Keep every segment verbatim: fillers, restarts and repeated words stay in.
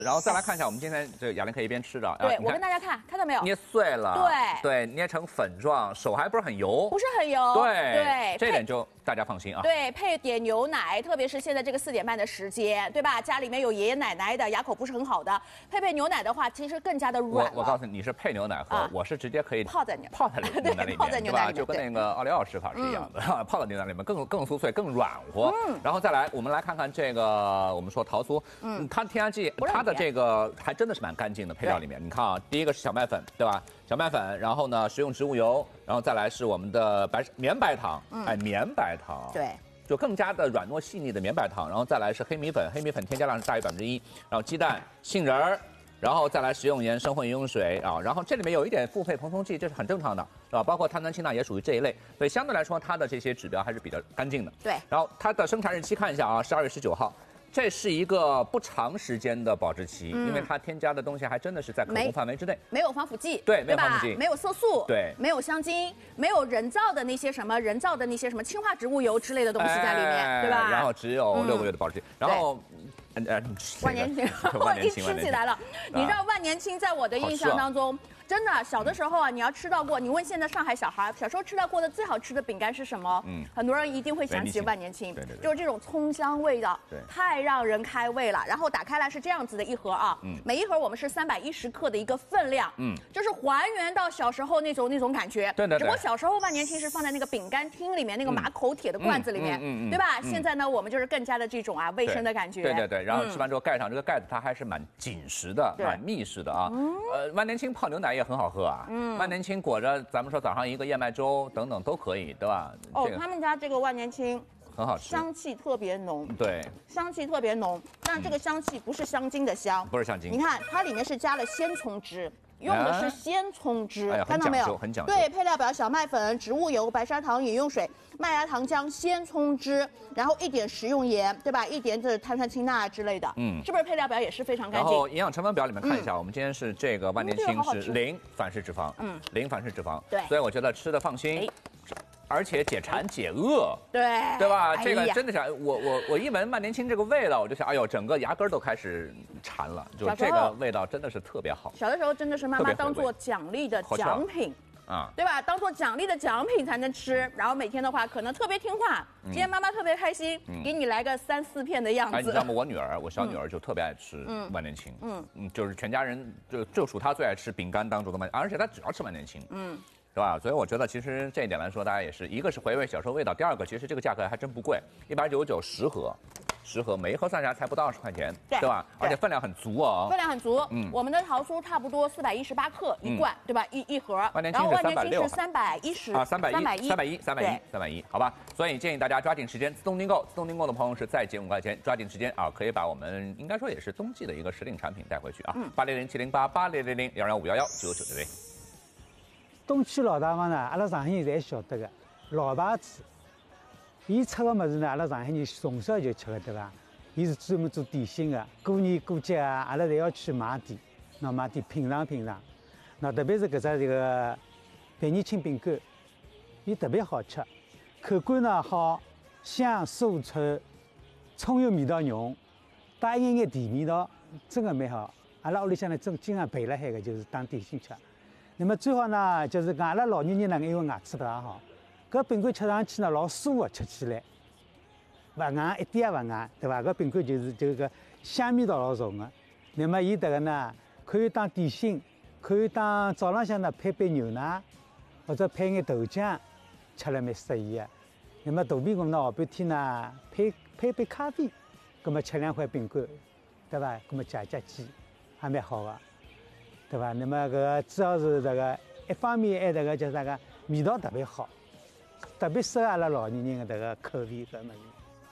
然后再来看一下，我们今天这雅玲可以一边吃着， 对我跟大家看，看到没有？ 捏碎了， 对对，捏成粉状，手还不是很油， 不是很油， 对对， 这点就大家放心啊。 对，配点牛奶，特别是现在这个四点半的时间，对吧？家里面有爷爷奶奶的，牙口不是很好的，配配牛奶的话，其实更加的软。 我我告诉你，你是配牛奶喝， 啊、 我是直接可以泡在牛泡在牛奶里面， 泡在牛奶里面， 就跟那个奥利奥吃法是一样的，嗯、泡在牛奶里面更更酥脆、更软和。嗯，然后再来，我们来看看这个，我们说桃酥，嗯，它添加剂，它的这个还真的是蛮干净的配料里面。你看啊，第一个是小麦粉，对吧？小麦粉，然后呢，食用植物油，然后再来是我们的白绵白糖，嗯、哎，绵白糖， 对。 就更加的软糯细腻的绵白糖，然后再来是黑米粉，黑米粉添加量是大于百分之一，然后鸡蛋、杏仁儿，然后再来食用盐、生混饮用水啊，然后这里面有一点复配蓬松剂，这是很正常的，是吧？包括碳酸氢钠也属于这一类，所以相对来说它的这些指标还是比较干净的。 对， 然后它的生产日期看一下啊，十二月十九号。这是一个不长时间的保质期，嗯、因为它添加的东西还真的是在可控范围之内， 没有防腐剂， 对，没有防腐剂， 没有色素， 对， 没有香精，没有人造的那些什么人造的那些什么氢化植物油之类的东西在里面， 哎、 对吧？ 然后只有六个月的保质期，嗯、然后。 呃，万年青，我已经吃起来了。你知道万年青在我的印象当中，真的小的时候啊，你要吃到过。你问现在上海小孩，小时候吃到过的最好吃的饼干是什么？嗯，很多人一定会想起万年青， 对对对， 就是这种葱香味道， 对， 太让人开胃了。然后打开来是这样子的一盒啊，嗯，每一盒我们是三百一十克的一个分量，嗯，就是还原到小时候那种那种感觉。 对对对。 只不过小时候万年青是放在那个饼干厅里面那个马口铁的罐子里面，嗯嗯，对吧？现在呢，我们就是更加的这种啊卫生的感觉。 对对对，然后吃完之后盖。这个盖子它还是蛮紧实的，蛮密实的啊。嗯、呃，万年青泡牛奶也很好喝啊。嗯，万年青裹着咱们说早上一个燕麦粥等等都可以，对吧？ 哦，这个、他们家这个万年青很好吃， 香气特别浓。 对， 香气特别浓，但这个香气不是香精的香， 不是香精。 你看它里面是加了鲜葱汁。用的是鲜葱汁， 哎、 看到没有？ 很讲究。 对，配料表：小麦粉、植物油、白砂糖、饮用水、麦芽糖浆、鲜葱汁，然后一点食用盐，对吧？一点这碳酸氢钠之类的，嗯，是不是配料表也是非常干净？ 然后营养成分表里面看一下，嗯、我们今天是这个万年青是零反式脂肪，嗯，零反式脂肪， 对， 所以我觉得吃的放心。哎而且解馋解饿， 对对吧？ 哎、 这个真的是我我我一闻万年青这个味道，我就想，哎呦，整个牙根都开始馋了，就这个味道真的是特别好。 小的时候真的是妈妈当做奖励的奖品啊，对吧？当做奖励的奖品才能吃，然后每天的话可能特别听话。今天妈妈特别开心，嗯、给你来个三四片的样子。 哎，你知道吗？我女儿，我小女儿就特别爱吃万年青，嗯嗯，就是全家人就就属她最爱吃饼干当中的万，而且她只要吃万年青，嗯。是吧？所以我觉得其实这一点来说，大家也是一个是回味小时候味道，第二个其实这个价格还真不贵，一百九十九十盒，十盒每一盒算下来才不到二十块钱，对, 对吧？而且分量很足哦， 分量很足。嗯，我们的桃酥差不多四百一十八克一罐，嗯、对吧？一一盒。 万年青是三百六， 是三百一十啊，三百一， 三百一， 三百一，三百一，三百一，好吧？所以建议大家抓紧时间自动订购，自动订购的朋友是再减五块钱，抓紧时间啊，可以把我们应该说也是冬季的一个时令产品带回去啊。嗯，八零零七零八八零零零幺幺五幺幺九九对对。 东区老大妈呢，阿拉上海人侪晓得个老牌子。伊出个物事呢，阿拉上海人从小就吃个，对伐？伊是专门做点心个，过年过节啊，阿拉侪要去买点，喏买点品尝品尝。喏，特别是搿只这个百年青饼干，伊特别好吃，口感呢好，香酥脆，葱油味道浓，带一眼眼甜味道，真个蛮好。阿拉屋里向呢，正经常备辣海个，就是当点心吃。那么最好呢，就是讲阿拉老年人呢，因为牙齿不大好，搿饼干吃上去呢老酥个，吃起来勿硬一点也勿硬，对伐？搿饼干就是这个香味道老重个。那么伊迭个呢，可以当点心，可以当早浪向呢配杯牛奶，或者配眼豆浆，吃了蛮适宜个。那么肚皮饿呢，下半天呢配配杯咖啡，葛末吃两块饼干，对伐？葛末解解饥，还蛮好个。对吧？那么搿个主要是这个一方面还这个叫啥个味道特别好，特别适合阿拉老年人的这个口味搿物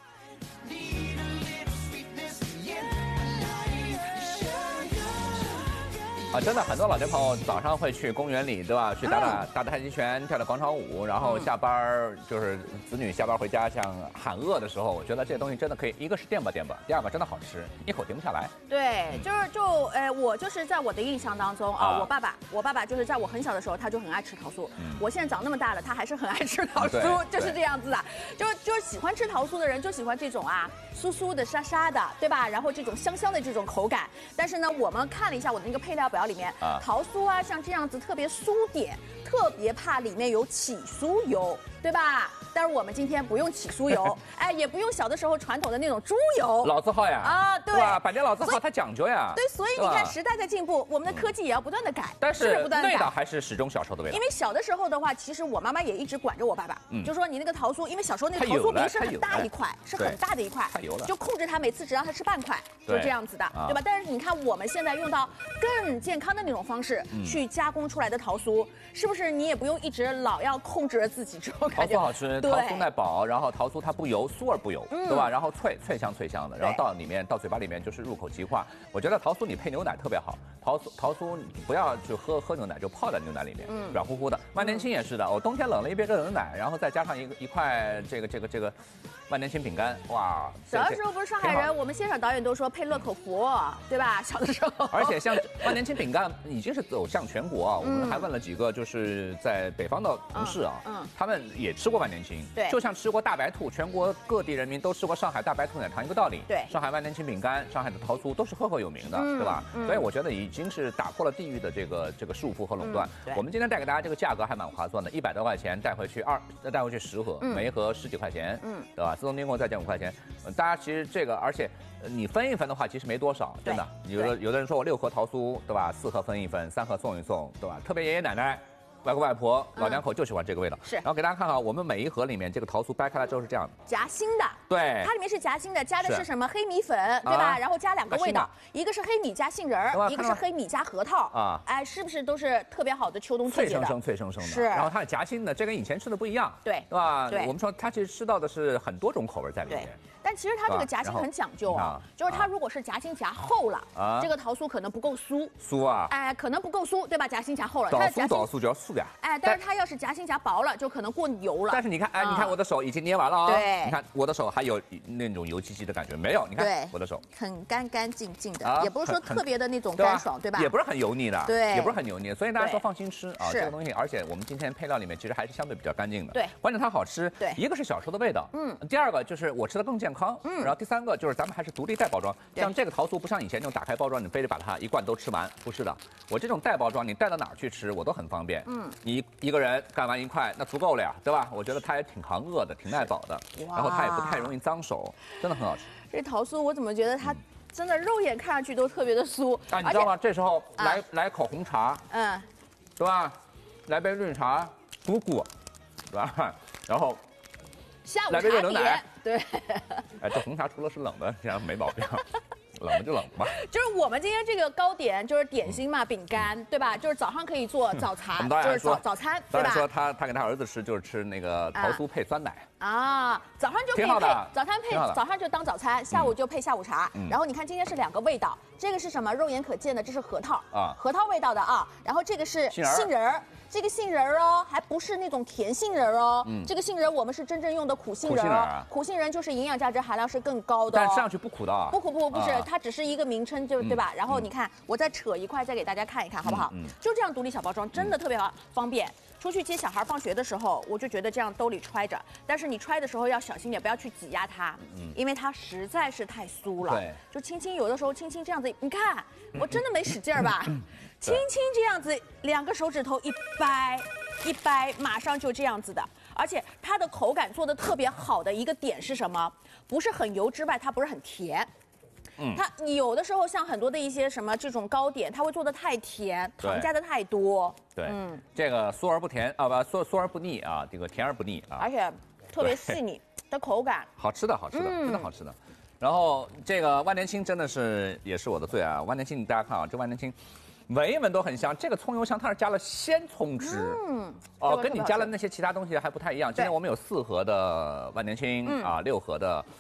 事。 啊，真的很多老年朋友早上会去公园里，对吧？去打打打打太极拳，跳跳广场舞，然后下班就是子女下班回家，像喊饿的时候，我觉得这些东西真的可以，一个是垫吧垫吧，第二个真的好吃，一口停不下来。 对，就是就呃，我就是在我的印象当中啊，我爸爸，我爸爸就是在我很小的时候，他就很爱吃桃酥。我现在长那么大了，他还是很爱吃桃酥，就是这样子的。就就是喜欢吃桃酥的人就喜欢这种啊，酥酥的、沙沙的，对吧？然后这种香香的这种口感。但是呢，我们看了一下我的那个配料表里面，桃酥啊，像这样子特别酥点，特别怕里面有起酥油，对吧？但是我们今天不用起酥油，哎，也不用小的时候传统的那种猪油。 老字号呀！ 啊，对， 哇，百年老字号它讲究呀。 对，所以你看时代在进步，我们的科技也要不断的改， 但是不断地改味道还是始终小时候的味道。 因为小的时候的话，其实我妈妈也一直管着我爸爸，就说你那个桃酥，因为小时候那个桃酥皮是很大一块，是很大的一块， 太油了， 就控制他每次只让他吃半块，就这样子的，对吧？但是你看我们现在用到更健康的那种方式去加工出来的桃酥，是不是你也不用一直老要控制着自己之后感觉桃酥好吃，桃酥耐饱。然后桃酥它不油，酥而不油，对吧？然后脆脆香脆香的，然后到里面到嘴巴里面就是入口即化。我觉得桃酥你配牛奶特别好，桃酥桃酥你不要去喝喝牛奶，就泡在牛奶里面，软乎乎的。万年青也是的，我冬天冷了一杯热牛奶，然后再加上一个一块这个这个这个万年青饼干，哇！ 小的时候不是上海人，我们现场导演都说配乐口福，对吧？小的时候。 而且像万年青饼干已经是走向全国啊，我们还问了几个就是在北方的同事啊，嗯，他们也吃过万年青， 对， 就像吃。吃过大白兔，全国各地人民都吃过上海大白兔奶糖一个道理。 对， 上海万年青饼干，上海的桃酥都是赫赫有名的，嗯、对吧？嗯、所以我觉得已经是打破了地域的这个这个束缚和垄断。嗯、我们今天带给大家这个价格还蛮划算的，一百多块钱带回去二，带回去十盒，嗯、每一盒十几块钱，嗯，对吧？自动订购再减五块钱。呃、大家其实这个，而且你分一分的话，其实没多少，真的。有的有的人说我六盒桃酥，对吧？四盒分一分，三盒送一送，对吧？特别爷爷奶奶。外公外婆、老两口就喜欢这个味道， 是。 然后给大家看看，我们每一盒里面这个桃酥掰开来之后是这样的， 夹心的， 对， 它里面是夹心的，加的是什么黑米粉，对吧？然后加两个味道，一个是黑米加杏仁儿，一个是黑米加核桃啊，哎，是不是都是特别好的秋冬季节的？ 脆生生、脆生生的， 是。 然后它是夹心的，这跟以前吃的不一样， 对， 对吧？ 对， 我们说它其实吃到的是很多种口味在里面。 但其实它这个夹心很讲究啊，就是它如果是夹心夹厚了，啊，这个桃酥可能不够酥， 酥啊， 哎，可能不够酥，对吧？夹心夹厚了， 它酥早酥就要酥呀， 哎，但是它要是夹心夹薄了，就可能过油了。 但是你看，哎，你看我的手已经捏完了啊， 对， 你看我的手还有那种油漆漆的感觉没有？你看我的手很干干净净的，也不是说特别的那种干爽，对吧？ 也不是很油腻的， 对， 也不是很油腻，所以大家说放心吃啊，这个东西，而且我们今天配料里面其实还是相对比较干净的， 对， 关键它好吃， 对， 一个是小时候的味道，嗯，第二个就是我吃的更健康，嗯，然后第三个就是咱们还是独立带包装，像这个桃酥不像以前那种打开包装，你非得把它一罐都吃完，不是的，我这种带包装，你带到哪儿去吃我都很方便，嗯，你一个人干完一块那足够了呀，对吧？我觉得它也挺扛饿的，挺耐饱的，然后它也不太容易脏手，真的很好吃。 这桃酥我怎么觉得它真的肉眼看上去都特别的酥？ 啊，你知道吗？这时候来来口红茶，嗯，对吧？来杯绿茶，补补，对吧？然后。 下午来杯热牛奶， 对。 哎，这红茶除了是冷的，这样没毛病。冷了就冷吧。 就是我们今天这个糕点就是点心嘛，饼干，对吧？就是早上可以做早餐，就是早早餐，对吧？ 说他他给他儿子吃，就是吃那个桃酥配酸奶。 啊，早上就可以配早餐配早上就当早餐，下午就配下午茶。然后你看今天是两个味道，这个是什么？肉眼可见的，这是核桃啊，核桃味道的啊。然后这个是杏仁儿。这个杏仁儿哦，还不是那种甜杏仁哦，嗯，这个杏仁我们是真正用的苦杏仁哦，苦杏仁就是营养价值含量是更高的， 但吃上去不苦的啊， 不苦不不是，它只是一个名称，就对吧？然后你看，我再扯一块再给大家看一看，好不好？嗯，就这样独立小包装，真的特别方便。出去接小孩放学的时候，我就觉得这样兜里揣着，但是你揣的时候要小心点，不要去挤压它，嗯，因为它实在是太酥了，对，就轻轻有的时候轻轻这样子，你看，我真的没使劲儿吧？轻轻这样子，两个手指头一掰，一掰，马上就这样子的。而且它的口感做的特别好的一个点是什么？不是很油之外，它不是很甜。嗯，它有的时候像很多的一些什么这种糕点，它会做的太甜，糖加的太多。 对，嗯，这个酥而不甜啊，不酥酥而不腻啊，这个甜而不腻啊， 而且特别细腻的口感， 好吃的好吃的，真的好吃的。然后这个万年青真的是也是我的最爱啊，万年青大家看啊，这万年青。闻一闻都很香，这个葱油香它是加了鲜葱汁，嗯，哦，跟你加了那些其他东西还不太一样。今天我们有四盒的万年青、嗯、啊，六盒的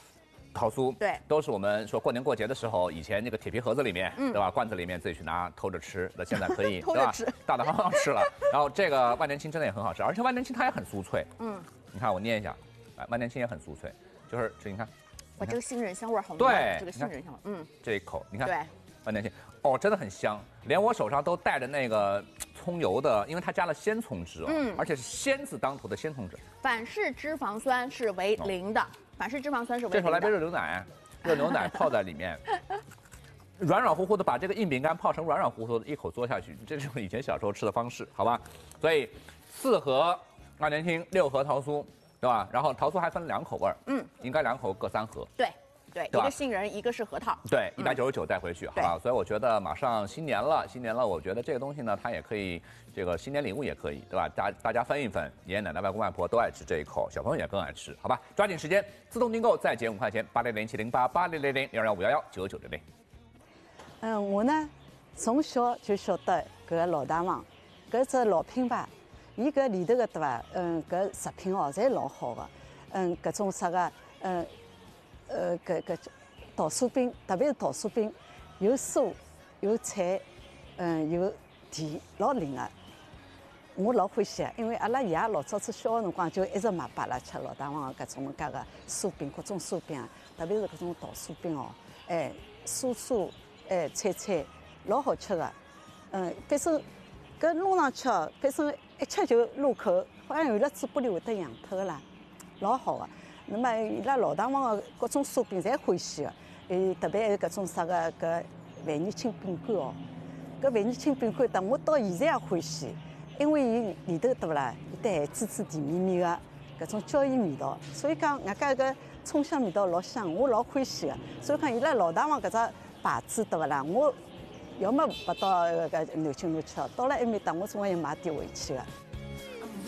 桃酥， 对， 都是我们说过年过节的时候，以前那个铁皮盒子里面， 嗯对吧？罐子里面自己去拿偷着吃，那现在可以， 偷对吧着吃？ 大大方方吃了。然后这个万年青真的也很好吃，而且万年青它也很酥脆。 嗯， 你看我捏一下，哎，万年青也很酥脆，就是这你看， 哇，这个杏仁香味儿好浓， 对这个杏仁香味儿，嗯， 这一口，你看， 对， 万年青，哦，真的很香，连我手上都带着那个葱油的，因为它加了鲜葱汁哦， 嗯而且是鲜字当头的鲜葱汁。 反式脂肪酸是为零的，反式脂肪酸是为零的。 这时候来杯热牛奶，热牛奶泡在里面，软软乎乎的，把这个硬饼干泡成软软乎乎的，一口嘬下去，这是我以前小时候吃的方式，好吧？所以四盒万年青，六盒桃酥，对吧？然后桃酥还分两口味儿， 嗯， 应该两口各三盒。 对。对， 对吧一个杏仁，一个是核桃。 对，一百九十九带回去，好吧？所以我觉得马上新年了，新年了，我觉得这个东西呢，它也可以，这个新年礼物也可以，对吧？大大家分一分，爷爷奶奶、外公外婆都爱吃这一口，小朋友也更爱吃，好吧？抓紧时间，自动订购再减五块钱，八零零七零八八零零零零二幺五幺幺九九零零。 嗯，我呢从小就晓得搿个老大王，搿只老品牌，伊搿里头个对伐？嗯，搿食品哦，侪老好个。嗯，搿种啥个，嗯。呃，搿搿桃酥饼，特别是桃酥饼，有酥有菜，嗯，有甜，老灵个。我老欢喜个，因为阿拉爷老早子小个辰光就一直买拨阿拉吃老大王个搿种介个酥饼，各种酥饼，特别是搿种桃酥饼哦，哎，酥酥，哎，脆脆，老好吃个。嗯，反正搿弄上去哦，反正一吃就入口，好像有了嘴巴里会得痒脱个啦，老好个。那么伊拉老大王个各种酥饼侪欢喜个，呃，特别还有搿种啥个搿万年青饼干哦，搿万年青饼干，但我到现在也欢喜，因为伊里头对勿啦，有得咸滋滋、甜绵绵个搿种椒盐味道，所以讲外加搿葱香味道老香，我老欢喜个。所以讲伊拉老大王搿只牌子对勿啦，我要么勿到搿南京路吃，到了埃面搭我总归要买点回去个。